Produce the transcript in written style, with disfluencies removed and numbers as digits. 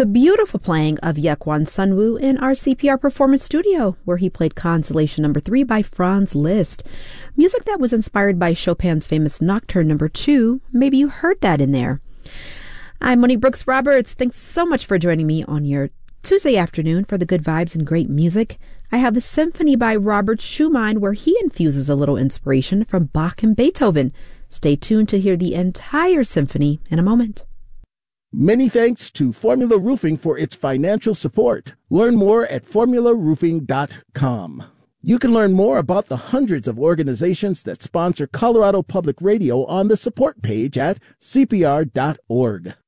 the beautiful playing of Yekwon Sunwoo in our CPR Performance Studio, where he played Consolation No. 3 by Franz Liszt. Music that was inspired by Chopin's famous Nocturne No. 2. Maybe you heard that in there. I'm Monique Brooks Roberts. Thanks so much for joining me on your Tuesday afternoon for the good vibes and great music. I have a symphony by Robert Schumann where he infuses a little inspiration from Bach and Beethoven. Stay tuned to hear the entire symphony in a moment. Many thanks to Formula Roofing for its financial support. Learn more at formularoofing.com. You can learn more about the hundreds of organizations that sponsor Colorado Public Radio on the support page at cpr.org.